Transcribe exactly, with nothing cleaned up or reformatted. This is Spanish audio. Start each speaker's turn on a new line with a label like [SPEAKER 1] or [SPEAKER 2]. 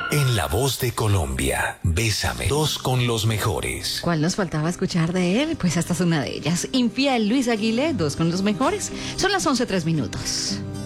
[SPEAKER 1] En La Voz de Colombia, Bésame, dos con los mejores.
[SPEAKER 2] ¿Cuál nos faltaba escuchar de él? Pues esta es una de ellas. Infiel, Luis Aguilé, dos con los mejores. Son las once tres minutos.